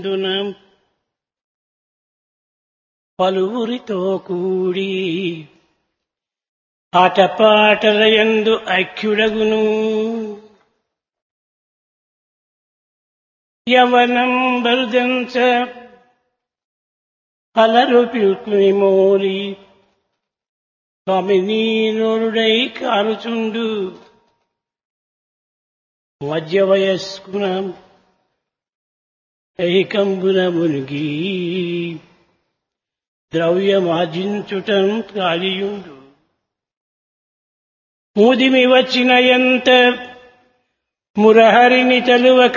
దున పలువురితో కూడి ఆటపాటలయందు ఐక్యుడగును. యవనం బరుదంచ అలరు పిల్కుని మోరి స్వామినీనుడై కానుచుండు. మధ్య వయస్కున ఏకంబున మునిగి ద్రవ్యమార్జించుటం కాలియుండు. ముదిమి వచ్చిన ఎంత మురహరిని తలువక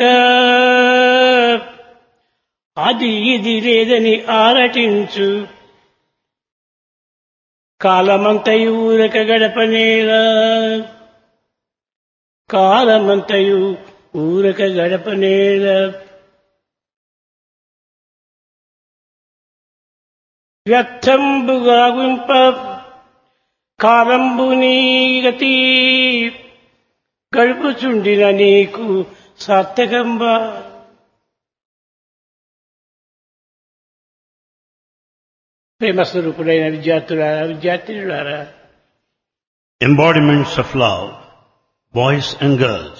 అది ఇది లేదని ఆరటించు. కాలమంతయు ఊరక గడపనేలా, కాలమంతయు ఊరక గడపనేలా. వ్యర్థంబుగా గుంప కాలంబు నీ గతి గడుపుచుండిన నీకు సార్థకంబా. ప్రేమస్వరూపుడైన విద్యార్థినులారా, embodiments of love, boys and girls.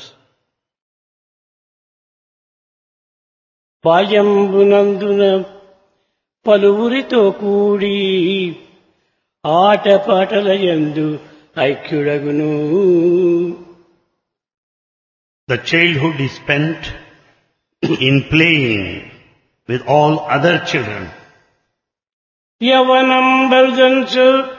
బాల్యంబునందున పలువురితో కూడి ఆటపాటలయందు ఐక్యుడగును. The childhood is spent in playing with all other children. యవనం బరుదంచు